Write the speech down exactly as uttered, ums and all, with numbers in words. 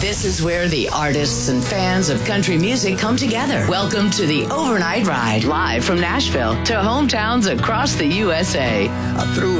This is where the artists and fans of country music come together. Welcome to the Overnight Ride, live from Nashville to hometowns across the U S A. I threw